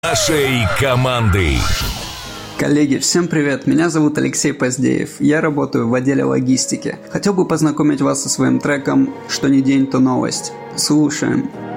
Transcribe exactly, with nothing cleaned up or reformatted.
Нашей команды. Коллеги, всем привет! Меня зовут Алексей Поздеев. Я работаю в отделе логистики. Хотел бы познакомить вас со своим треком «Что ни день, то новость». Слушаем.